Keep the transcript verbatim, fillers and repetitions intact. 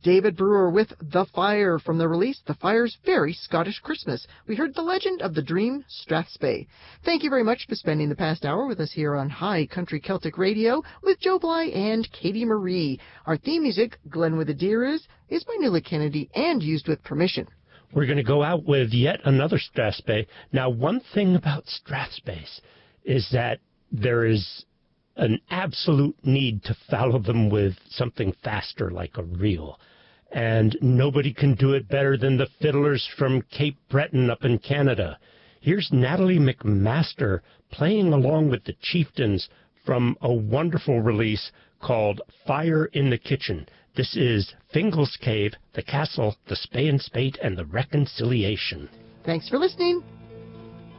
David Brewer with The Fire from the release The Fire's Very Scottish Christmas. We heard The Legend of the Dream Strathspey. Thank you very much for spending the past hour with us here on High Country Celtic Radio with Joe Bly and Katie Marie. Our theme music, Glen with the Deer Is, is by Nuala Kennedy and used with permission. We're going to go out with yet another Strathspey. Now, one thing about Strathspeys is that there is an absolute need to follow them with something faster like a reel. And nobody can do it better than the fiddlers from Cape Breton up in Canada. Here's Natalie McMaster playing along with the Chieftains from a wonderful release called Fire in the Kitchen. This is Fingal's Cave, The Castle, The Spey and Spate, and The Reconciliation. Thanks for listening.